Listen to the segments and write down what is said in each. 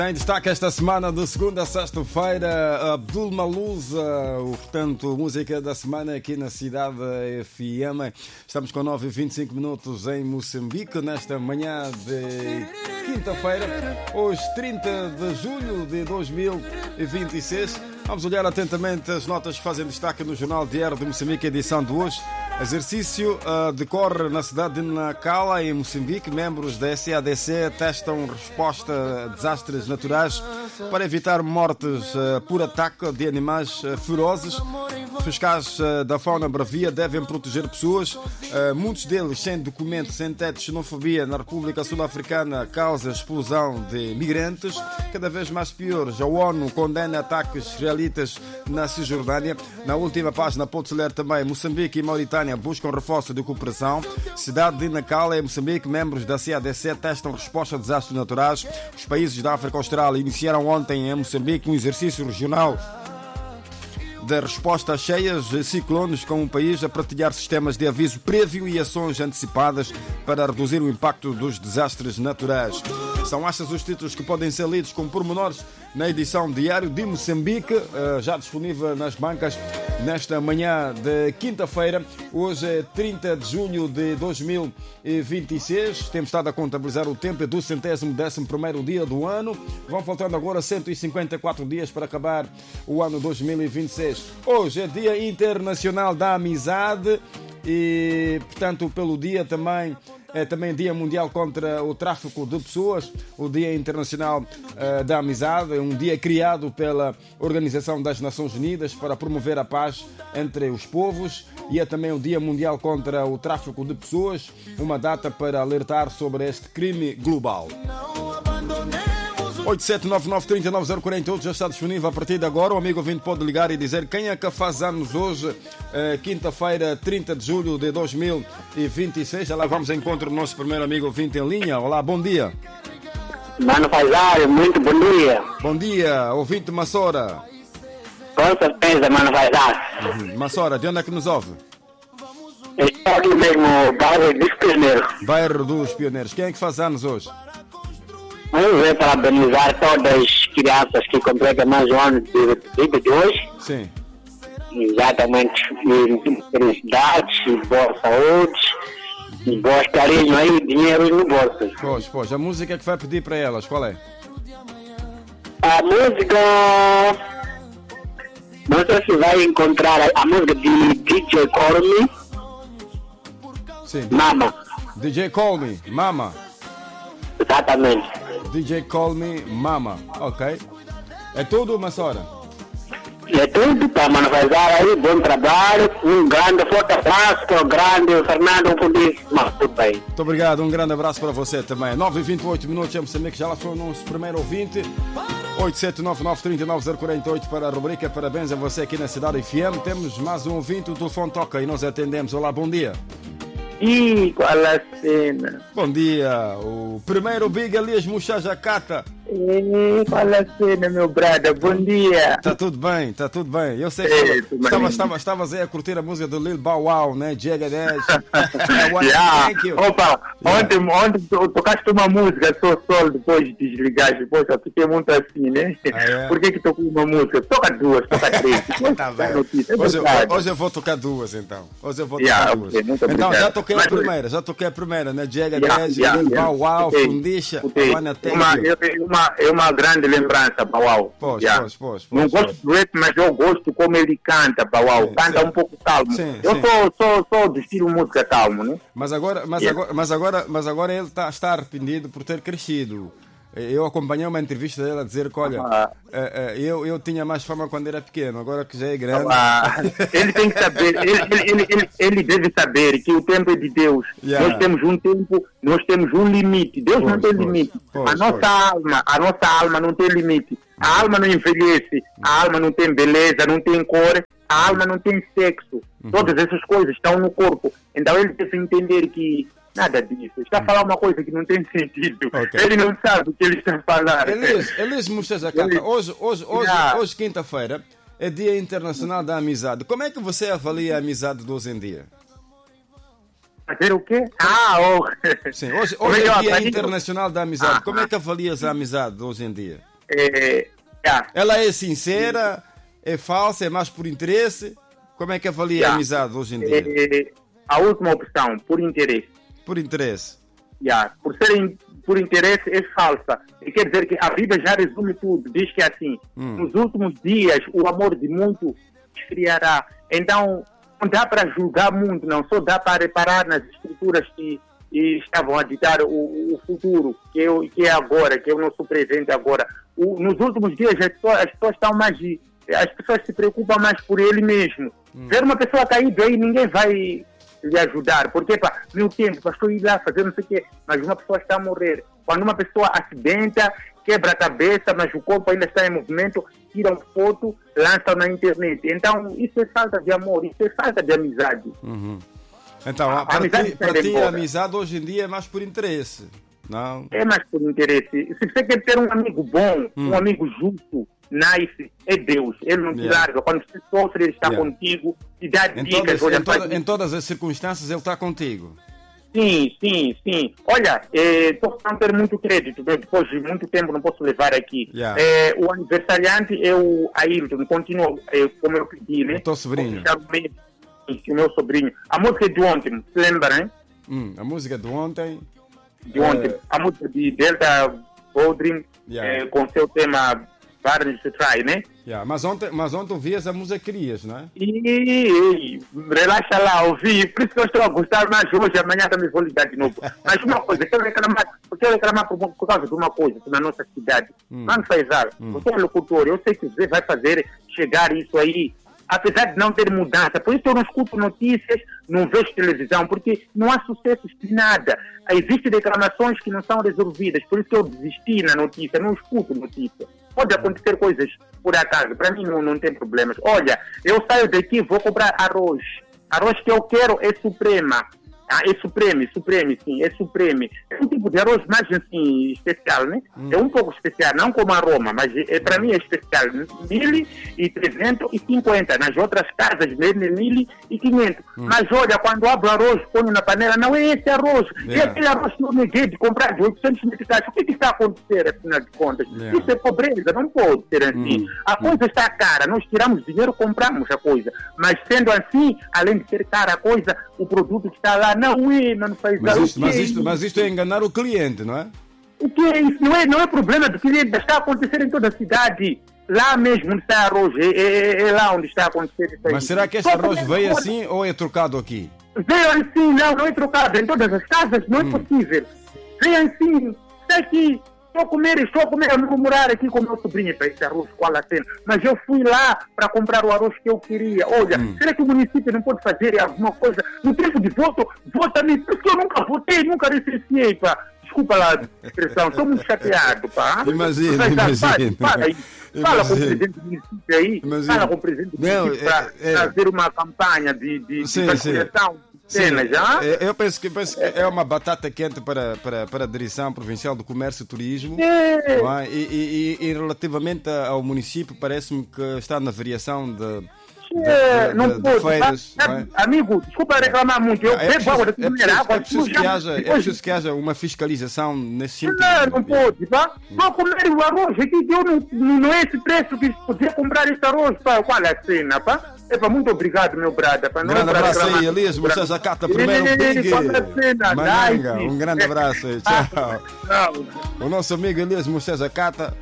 Em destaque esta semana, de segunda a sexta-feira, Abdul Maluza, portanto, música da semana aqui na Cidade FM. Estamos com 9h25 em Moçambique, nesta manhã de quinta-feira, hoje 30 de julho de 2026. Vamos olhar atentamente as notas que fazem destaque no Jornal Diário de Moçambique, edição de hoje. Exercício decorre na cidade de Nacala, em Moçambique. Membros da SADC testam resposta a desastres naturais para evitar mortes por ataque de animais ferozes. Fiscais da fauna bravia devem proteger pessoas, muitos deles sem documentos, sem teto. Xenofobia na República Sul-Africana causa explosão de migrantes. Cada vez mais piores, a ONU condena ataques israelitas na Cisjordânia. Na última página pode-se ler também: Moçambique e Mauritânia buscam reforço de cooperação. Cidade de Nacala, em Moçambique, membros da SADC testam resposta a desastres naturais. Os países da África Austral iniciaram ontem em Moçambique um exercício regional da resposta a cheias, ciclones, com o país a partilhar sistemas de aviso prévio e ações antecipadas para reduzir o impacto dos desastres naturais. São estes os títulos que podem ser lidos com pormenores na edição Diário de Moçambique, já disponível nas bancas nesta manhã de quinta-feira. Hoje é 30 de junho de 2026. Temos estado a contabilizar o tempo do 111º dia do ano. Vão faltando agora 154 dias para acabar o ano 2026. Hoje é Dia Internacional da Amizade e, portanto, pelo dia também é também Dia Mundial contra o Tráfico de Pessoas, o Dia Internacional da Amizade, um dia criado pela Organização das Nações Unidas para promover a paz entre os povos, e é também o Dia Mundial contra o Tráfico de Pessoas, uma data para alertar sobre este crime global. 8799399048 já está disponível a partir de agora. O amigo ouvinte pode ligar e dizer quem é que faz anos hoje, quinta-feira, 30 de julho de 2026. Já lá vamos ao encontro do nosso primeiro amigo ouvinte em linha. Olá, bom dia. Mano Faisal, muito bom dia. Bom dia, ouvinte Massora. Com certeza, Mano Faisal. Massora, de onde é que nos ouve? Estou aqui mesmo, bairro dos Pioneiros. Bairro dos Pioneiros. Quem é que faz anos hoje? Vamos ver, parabenizar todas as crianças que completam mais um ano de vida de hoje. Sim. Exatamente. E felicidades, boa saúde, bons carinhos aí, dinheiro no bolso. Pois. A música que vai pedir para elas, qual é? A música... Não sei se vai encontrar a música de DJ Call Me. Sim. Mama. DJ Call Me, Mama. Exatamente. DJ Call Me, Mama. Ok. É tudo, Massora? É tudo, tá, Mano Faisal aí, bom trabalho, um grande forte abraço para o grande Fernando Pudim, mas tudo bem. Muito obrigado, um grande abraço para você também. 9h28 em Moçambique, já lá foi o nosso primeiro ouvinte. 8799399048 para a rubrica Parabéns a você aqui na Cidade FM. Temos mais um ouvinte, o telefone toca e nós atendemos. Olá, bom dia. E qual a cena? Bom dia, o primeiro Big Elias Muxajacata. E qual a cena, meu brother? Bom dia. Tá tudo bem. Eu sei que estavas aí a curtir a música do Lil Bow Wow, né? Jega 10. Thank you. Opa, ontem tocaste uma música só depois de desligar, depois eu fiquei muito assim, né? Por que tocou uma música? Toca duas, toca três. Tá bem. Hoje eu vou tocar duas, então. Okay, então, já toquei a primeira, né? Jega 10, Lil Bow Wow, Fundicha, Wanna Thank You. É uma grande lembrança, Bauau. Pois. Não gosto do rap, mas eu gosto como ele canta, Bauau. Canta um pouco calmo. Eu sou do estilo música calmo, né? Mas agora ele está arrependido por ter crescido. Eu acompanhei uma entrevista dele a dizer que, olha, eu tinha mais fama quando era pequeno, agora que já é grande. Ele tem que saber, ele deve saber que o tempo é de Deus. Nós temos um tempo, nós temos um limite. Deus não tem limite. A nossa alma não tem limite. A alma não envelhece, a alma não tem beleza, não tem cor, a alma não tem sexo. Todas essas coisas estão no corpo. Então ele deve entender que nada disso. Está a falar uma coisa que não tem sentido. Okay. Ele não sabe o que ele está a falar. Elias Muxajacata, hoje quinta-feira, é Dia Internacional da Amizade. Como é que você avalia a amizade de hoje em dia? Fazer o quê? Sim, hoje é Dia Internacional da Amizade. Como é que avalias a amizade de hoje em dia? Ela é sincera, é falsa, é mais por interesse? Como é que avalia a amizade hoje em dia? A última opção, por interesse. Por interesse. Por serem por interesse é falsa. E quer dizer que a Bíblia já resume tudo. Diz que assim, nos últimos dias o amor de muito esfriará. Então, não dá para julgar muito, não. Só dá para reparar nas escrituras que estavam a ditar o futuro, que é agora, que é o nosso presente agora. Nos últimos dias as pessoas estão mais... As pessoas se preocupam mais por ele mesmo. Ver uma pessoa caída aí, ninguém vai lhe ajudar. Porque, meu tempo, pastor, ir lá fazer não sei o quê. Mas uma pessoa está a morrer. Quando uma pessoa acidenta, quebra a cabeça, mas o corpo ainda está em movimento, tiram foto, lançam na internet. Então, isso é falta de amor, isso é falta de amizade. Então, para ti a amizade hoje em dia é mais por interesse, não? É mais por interesse. Se você quer ter um amigo bom, um amigo justo, nice, é Deus. Ele não te larga. Quando você sofre, ele está contigo, te dá dicas. Em todas as circunstâncias, ele está contigo. Sim. Olha, estou a ter muito crédito. Depois de muito tempo, não posso levar aqui. O aniversariante é o Ailton. Continua como eu pedi, né? O teu sobrinho. O meu sobrinho. A música é de ontem, se lembra, né? A música de ontem. A música de Delta Boldrin, com seu tema Barnes to Try, né? Mas ontem ouvias a música que querias, não é? Relaxa lá, ouvi. Por isso que eu estou a gostar mais hoje, amanhã também vou ligar de novo. Mas uma coisa, eu quero reclamar por causa de uma coisa na nossa cidade. Mano Faisal, você é locutor, eu sei que você vai fazer chegar isso aí, apesar de não ter mudança. Por isso eu não escuto notícias, não vejo televisão, porque não há sucessos de nada. Existem reclamações que não são resolvidas, por isso que eu desisti na notícia, não escuto notícia. Pode acontecer coisas por acaso, para mim não tem problemas. Olha, eu saio daqui, vou comprar arroz. Arroz que eu quero é Suprema. É Supreme, sim, é Supreme. É um tipo de arroz mais assim, especial, né? É um pouco especial, não como a Roma, mas para mim é especial. 1.350, nas outras casas mesmo é 1.500. Mas olha, quando abro o arroz, ponho na panela, não é esse arroz. É aquele arroz que eu neguei de comprar de 800 meticais. O que está a acontecer, afinal de contas? Isso é pobreza, não pode ser assim. A coisa está cara, nós tiramos dinheiro, compramos a coisa. Mas sendo assim, além de ser cara a coisa, o produto que está lá, não faz mas isto é enganar o cliente, não é? O que é isso? Não é problema do cliente, está a acontecer em toda a cidade. Lá mesmo onde está arroz, é lá onde está a acontecer isso aí. Mas será que este arroz veio assim ou é trocado aqui? Veio assim, não é trocado. Em todas as casas não é possível. Veio assim, está aqui. Estou a comer, a murmurar aqui com o meu sobrinho para esse arroz, qual a cena. Mas eu fui lá para comprar o arroz que eu queria. Olha, será que o município não pode fazer alguma coisa? No tempo de voto, vota-me. Porque eu nunca votei, nunca licenciei, pá. Desculpa lá a expressão, estou muito chateado, pá. Imagina. Fala aí. Fala com o presidente do município aí. Fala com o presidente do município para fazer uma campanha de vacinação. Eu penso que é uma batata quente para a Direção Provincial do Comércio e Turismo. E relativamente ao município, parece-me que está na variação de feiras. Amigo, desculpa reclamar muito. Eu bebo água da primeira água. É preciso que haja uma fiscalização nesse sentido. Não pode, pá. Vou comer o arroz aqui, não é esse preço que podia comprar esse arroz, pá. Qual é a cena, pá? Muito obrigado, meu brada. Um grande abraço aí, Elias, você já cata primeiro um big Manhanga. Um grande abraço aí, tchau. O nosso amigo Elias Moisés Acata,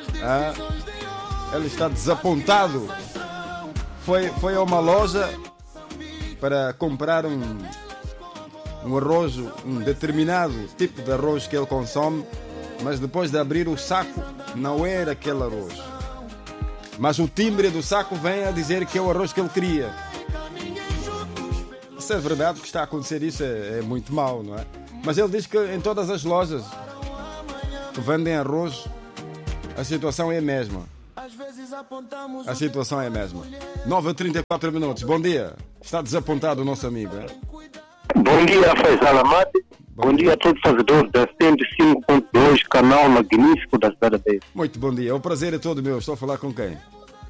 ele está desapontado. Foi a uma loja para comprar um arroz, um determinado tipo de arroz que ele consome, mas depois de abrir o saco, não era aquele arroz. Mas o timbre do saco vem a dizer que é o arroz que ele queria. Se é verdade que está a acontecer isso, é muito mau, não é? Mas ele diz que em todas as lojas que vendem arroz, a situação é a mesma. A situação é a mesma. 9h34 minutos. Bom dia. Está desapontado o nosso amigo, é? Bom dia, Faisal Amade. Bom dia a todos os seguidores da 105.2, canal magnífico da cidade de... Muito bom dia. O prazer é todo meu. Estou a falar com quem?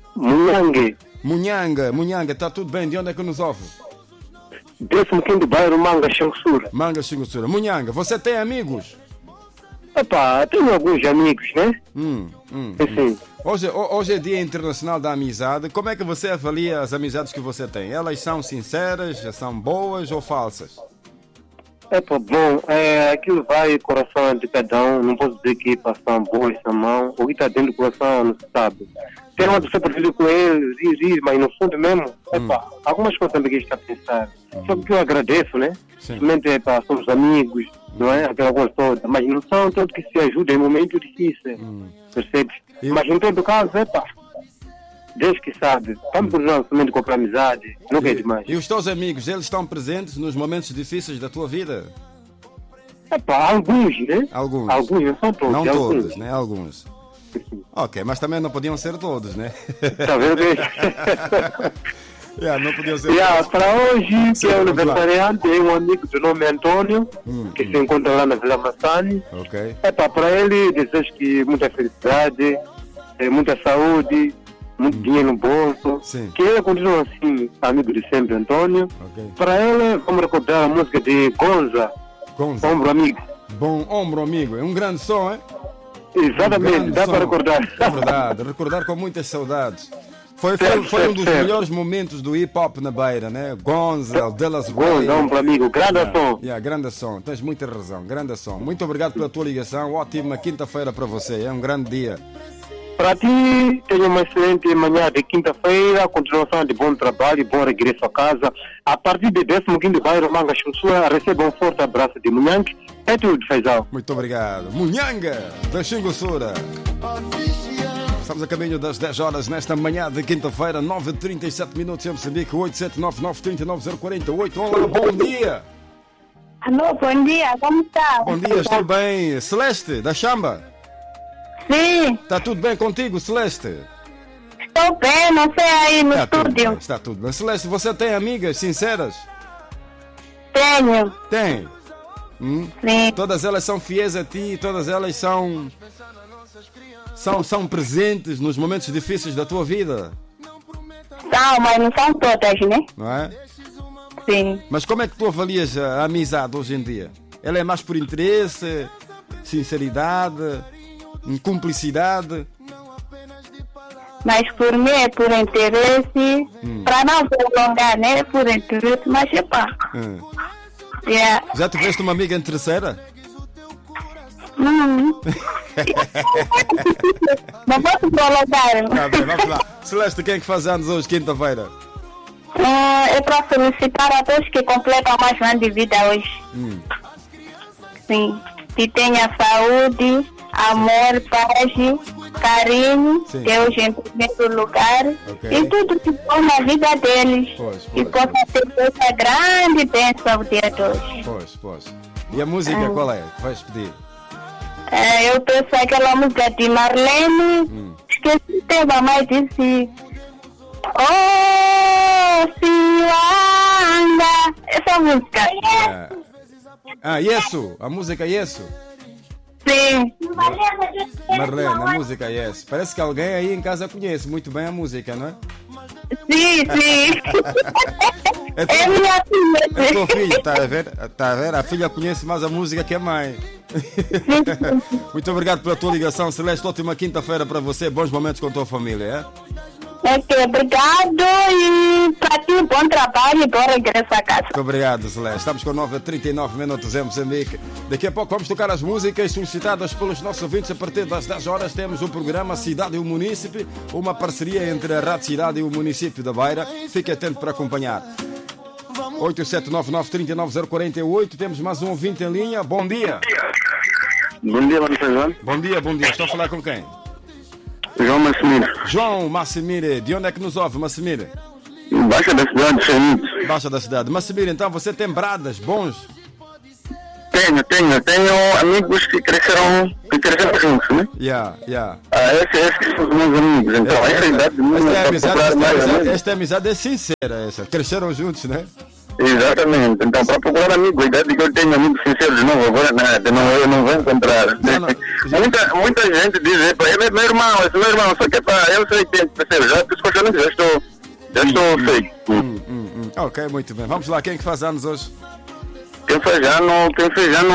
Munhanga. Está tudo bem? De onde é que nos ouve? 15º bairro Manga Xingussura. Munhanga, você tem amigos? Epá, tenho alguns amigos, né? Assim. Hoje é Dia Internacional da Amizade. Como é que você avalia as amizades que você tem? Elas são sinceras, são boas ou falsas? Epá, bom, aquilo vai no coração de cada um. Não posso dizer que são boas, são mãos. O que está dentro do coração não se sabe. Tem uma pessoa partilha com ele, diz, mas no fundo mesmo, algumas coisas também que está a pensar. Só que eu agradeço, né? Simplesmente, somos amigos, não é? Aquela coisa toda. Mas não são tanto que se ajudam em momentos difíceis, percebes? Mas em todo caso, Deus que sabe. Vamos continuar somente com a amizade, não é demais. E os teus amigos, eles estão presentes nos momentos difíceis da tua vida? Alguns, né? Alguns, não são todos. Não todos, né? Alguns. Ok, mas também não podiam ser todos, né? Está vendo? Não podiam ser todos. Para hoje, que é o aniversariante, tem um amigo do nome Antônio, que se encontra lá na Vila Massani. Ok. Para ele, desejo que muita felicidade, muita saúde, muito dinheiro no bolso. Sim. Que ele continue assim, amigo de sempre, Antônio. Okay. Para ele, vamos recordar a música de Gonza. Ombro Amigo. Bom Ombro Amigo, é um grande som, hein? Exatamente, dá para recordar. É verdade, recordar com muitas saudades. Foi um dos melhores momentos do hip hop na Beira, né? Gonza, Delas Gonza, Ombro Amigo, grande som. Grande som, tens muita razão, grande som. Muito obrigado pela tua ligação, ótima quinta-feira para você, é um grande dia. Para ti, tenha uma excelente manhã de quinta-feira, continuação de bom trabalho e bom regresso a casa. A partir de 15º bairro Manga Xuxua, receba um forte abraço de Munhangue. É tudo, Faisal. Muito obrigado. Munhanga, da Xingussura. Estamos a caminho das 10 horas nesta manhã de quinta-feira, 9h37 minutos em Moçambique, 8799390048. Olá, bom dia. Alô, bom dia, como está? Bom dia, estou bem. Celeste, da Chamba. Sim. Está tudo bem contigo, Celeste? Estou bem, não sei aí no estúdio. Está tudo bem. Celeste, você tem amigas sinceras? Tenho. Tem? Sim. Todas elas são fiéis a ti, todas elas são presentes nos momentos difíceis da tua vida? São, mas não são todas, né? Não é? Sim. Mas como é que tu avalias a amizade hoje em dia? Ela é mais por interesse, sinceridade, cumplicidade? Mas por mim é por interesse, para não prolongar, né? Por interesse, mas é pá. Já tiveste uma amiga terceira? Não posso prolongar. Tá bem, vamos lá. Celeste, quem é que faz anos hoje, quinta-feira? É para felicitar a todos que completam mais um ano de vida hoje. Sim. Que tenha saúde, amor, paz, carinho, sim, Deus em primeiro lugar, okay, e tudo que for na vida deles. E possa ter essa grande bênção o dia de hoje. Pois. E a música qual é que vais pedir? Eu penso aquela música de Marlene, esqueci o tema, mas disse: Oh, Fianga. Essa música. Yesu, a música Yesu. Sim. Marlene, a música Yesu. Parece que alguém aí em casa conhece muito bem a música, não é? Sim. É minha filha. É tua filha, está a ver? A filha conhece mais a música que a mãe. Muito obrigado pela tua ligação, Celeste. Ótima quinta-feira para você. Bons momentos com a tua família, é? Ok, obrigado e para ti bom trabalho e bom regresso a casa. Muito obrigado, Celeste. Estamos com 9h39 minutos em Moçambique. Daqui a pouco vamos tocar as músicas solicitadas pelos nossos ouvintes. A partir das 10 horas temos o programa Cidade e o Munícipe, uma parceria entre a Rádio Cidade e o município da Beira. Fique atento para acompanhar. 8799-39048. Temos mais um ouvinte em linha. Bom dia. Bom dia, Mano. Bom dia. Estou a falar com quem? João Massimiro. João Massimiro. De onde é que nos ouve, Massimiro? Baixa da cidade, Xenitos. Baixa da cidade. Massimiro, então você tem bradas bons? Tenho amigos que cresceram juntos, né? Esses que são os meus amigos. Então, essa idade esta amizade é sincera, essa. Cresceram juntos, né? Exatamente. Então, para procurar amigos, a idade que eu tenho amigos sinceros de novo, agora nada, eu não vou encontrar. Muita gente diz, é meu irmão, só que eu sei que tem terceiro, já estou feito. Ok, muito bem. Vamos lá, quem é que faz anos hoje? Quem faz ano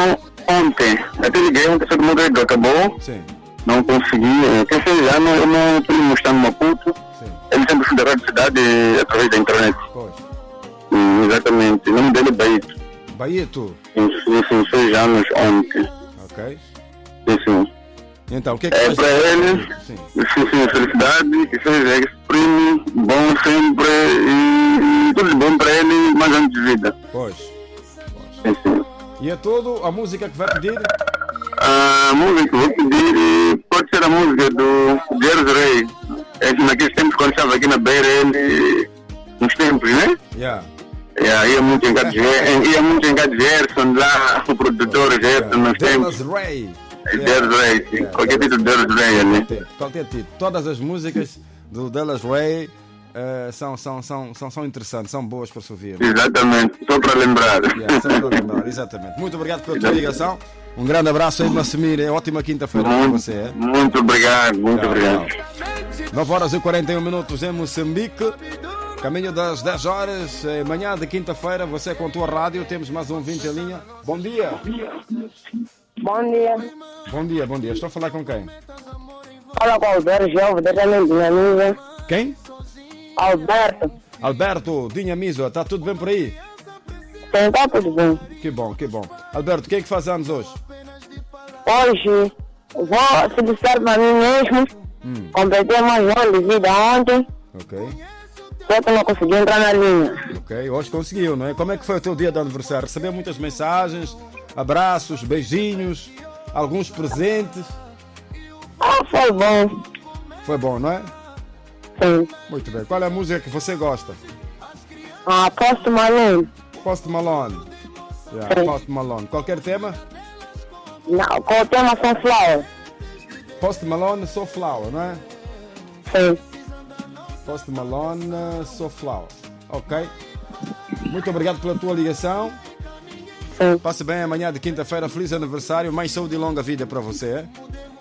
Ontem, até liguei ontem, só que o meu dedo acabou. Sim. Não consegui. Tem 6 anos, o meu primo está no Maputo. Sim. Ele sempre foi da rádio cidade através da internet. Pois. Exatamente. O nome dele é Baito. Baito. Sim, 6 anos ontem. Ok. Sim. Então, o que é que É para ele, Sim. sim, felicidade, que seja exprime, bom sempre e tudo de bom para ele, mais anos de vida. Pois. Sim. E é tudo a música que vai pedir? A música que vou pedir pode ser a música do Jerry Ray. Naqueles tempos quando estava aqui na beira, ele, nos tempos, né? Yeah. Ia muito em Gad Gerson, lá, o produtor Gerson, nos tempos. Dallas Ray. Jerry Ray, sim. Qualquer título de Jerry Ray, né? Qualquer título. Todas as músicas do Dallas Ray são interessantes, são boas para se ouvir. Exatamente, só para lembrar. Só para lembrar, exatamente. Muito obrigado pela tua ligação. Um grande abraço aí, Massimir. É ótima quinta-feira para você. Muito obrigado, obrigado. 9 horas e 41 minutos em Moçambique. Caminho das 10 horas, manhã de quinta-feira, você com a tua rádio. Temos mais um 20 em linha. Bom dia. Bom dia. Bom dia. Estou a falar com quem? Fala com o Alberto Jovem, diretamente de Dinhamiza. Quem? Alberto Dinhamiza. Está tudo bem por aí? Sim, está tudo bem. Que bom. Alberto, quem é que faz anos hoje? Hoje vou felicitar para mim mesmo. Completei mais um ano de vida ontem. Ok. Só que não consegui entrar na linha. Ok, hoje conseguiu, não é? Como é que foi o teu dia de aniversário? Recebeu muitas mensagens, abraços, beijinhos, alguns presentes? Foi bom. Foi bom, não é? Sim. Muito bem. Qual é a música que você gosta? Post Malone. Post Malone. Post Malone. Qualquer tema? Não, com o tema Sunflower. Post Malone, Soulflower, não é? Sim. Post Malone, Soulflower. Ok. Muito obrigado pela tua ligação. Sim. Passe bem amanhã de quinta-feira. Feliz aniversário. Mais saúde e longa vida para você.